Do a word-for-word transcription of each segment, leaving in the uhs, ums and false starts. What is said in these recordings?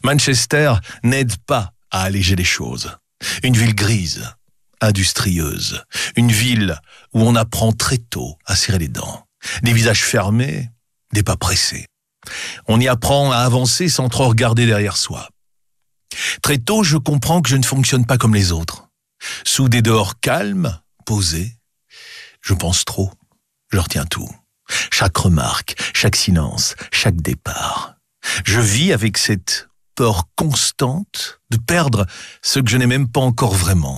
Manchester n'aide pas à alléger les choses. Une ville grise, industrieuse, une ville où on apprend très tôt à serrer les dents. Des visages fermés, des pas pressés. On y apprend à avancer sans trop regarder derrière soi. Très tôt, je comprends que je ne fonctionne pas comme les autres. Sous des dehors calmes, posés, je pense trop, je retiens tout. Chaque remarque, chaque silence, chaque départ. Je vis avec cette peur constante de perdre ce que je n'ai même pas encore vraiment.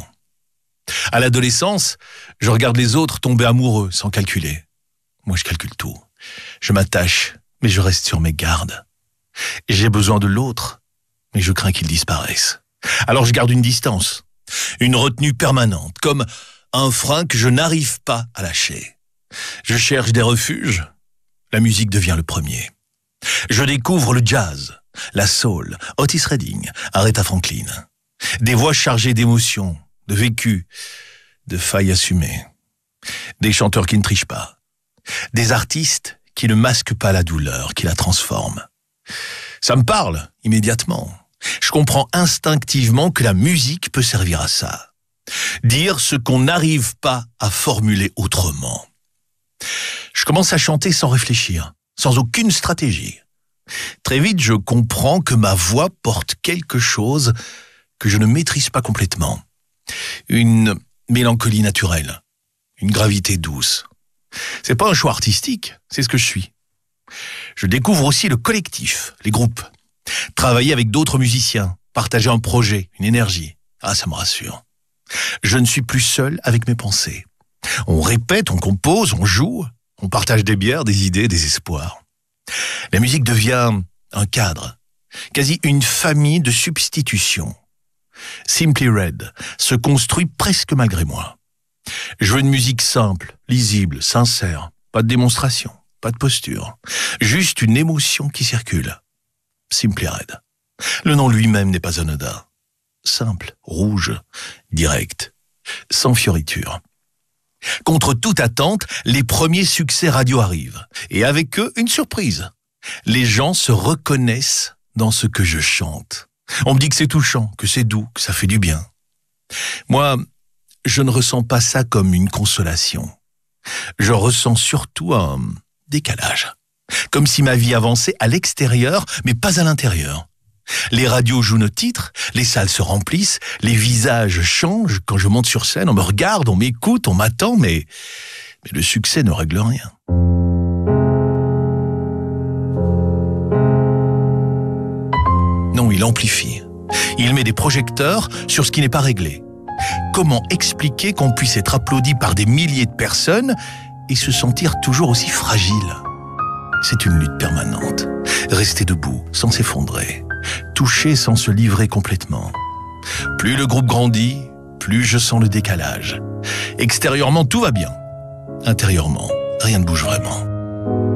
À l'adolescence, je regarde les autres tomber amoureux sans calculer. Moi, je calcule tout. Je m'attache, mais je reste sur mes gardes. J'ai besoin de l'autre, mais je crains qu'il disparaisse. Alors je garde une distance, une retenue permanente, comme un frein que je n'arrive pas à lâcher. Je cherche des refuges, la musique devient le premier. Je découvre le jazz, la soul, Otis Redding, Aretha Franklin. Des voix chargées d'émotions, de vécu, de failles assumées. Des chanteurs qui ne trichent pas. Des artistes qui ne masquent pas la douleur, qui la transforment. Ça me parle immédiatement. Je comprends instinctivement que la musique peut servir à ça. Dire ce qu'on n'arrive pas à formuler autrement. Je commence à chanter sans réfléchir, sans aucune stratégie. Très vite, je comprends que ma voix porte quelque chose que je ne maîtrise pas complètement. Une mélancolie naturelle, une gravité douce. C'est pas un choix artistique, c'est ce que je suis. Je découvre aussi le collectif, les groupes. Travailler avec d'autres musiciens, partager un projet, une énergie. Ah, ça me rassure. Je ne suis plus seul avec mes pensées. On répète, on compose, on joue, on partage des bières, des idées, des espoirs. La musique devient un cadre, quasi une famille de substitutions. Simply Red se construit presque malgré moi. Je veux une musique simple, lisible, sincère, pas de démonstration, pas de posture, juste une émotion qui circule. Simply Red. Le nom lui-même n'est pas anodin. Simple, rouge, direct, sans fioriture. Contre toute attente, les premiers succès radio arrivent. Et avec eux, une surprise. Les gens se reconnaissent dans ce que je chante. On me dit que c'est touchant, que c'est doux, que ça fait du bien. Moi, je ne ressens pas ça comme une consolation. Je ressens surtout un décalage. Comme si ma vie avançait à l'extérieur, mais pas à l'intérieur. Les radios jouent nos titres, les salles se remplissent, les visages changent. Quand je monte sur scène, on me regarde, on m'écoute, on m'attend, mais, mais le succès ne règle rien. Non, il amplifie. Il met des projecteurs sur ce qui n'est pas réglé. Comment expliquer qu'on puisse être applaudi par des milliers de personnes et se sentir toujours aussi fragile ? C'est une lutte permanente. Rester debout sans s'effondrer. Toucher sans se livrer complètement. Plus le groupe grandit, plus je sens le décalage. Extérieurement, tout va bien. Intérieurement, rien ne bouge vraiment.